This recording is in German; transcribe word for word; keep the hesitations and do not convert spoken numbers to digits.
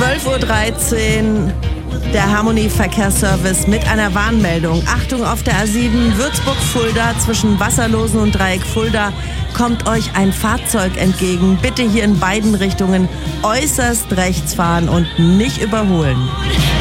zwölf Uhr dreizehn der Harmony Verkehrsservice mit einer Warnmeldung. Achtung, auf der A sieben Würzburg-Fulda zwischen Wasserlosen und Dreieck Fulda kommt euch ein Fahrzeug entgegen. Bitte hier in beiden Richtungen äußerst rechts fahren und nicht überholen.